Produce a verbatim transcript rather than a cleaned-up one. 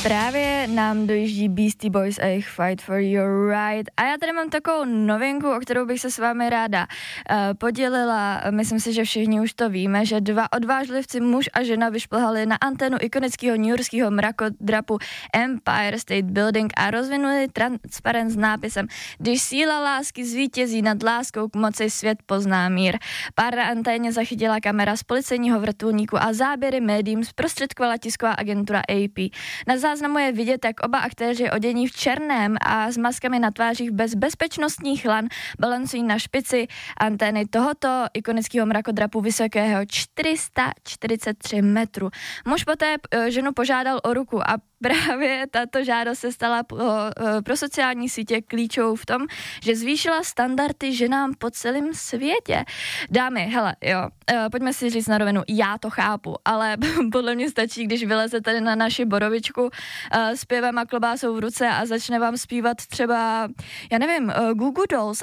Právě nám dojíždí Beastie Boys a jejich Fight for Your Right. A já tady mám takovou novinku, o kterou bych se s vámi ráda uh, podělila. Myslím si, že všichni už to víme, že dva odvážlivci, muž a žena, vyšplhali na anténu ikonického newyorského mrakodrapu Empire State Building a rozvinuli transparent s nápisem: Když síla lásky zvítězí nad láskou k moci, svět pozná mír. Pár na anténě zachytila kamera z policejního vrtulníku a záběry médiím zprostředkovala tisková agentura A P. Na záznamu je vidět, jak oba aktéři odění v černém a s maskami na tvářích bez bezpečnostních lan balancují na špici antény tohoto ikonického mrakodrapu vysokého čtyři sta čtyřicet tři metrů. Muž poté ženu požádal o ruku a právě tato žádost se stala pro, pro sociální sítě klíčovou v tom, že zvýšila standardy ženám po celém světě. Dámy, hele, jo, pojďme si říct na rovinu, já to chápu, ale podle mě stačí, když vyleze tady na naši borovičku s pivem a klobásou v ruce a začne vám zpívat třeba, já nevím, Goo Goo Dolls